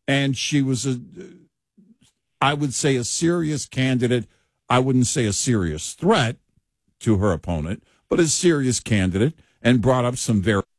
and she was I would say, a serious candidate. I wouldn't say a serious threat to her opponent, but a serious candidate, and brought up some very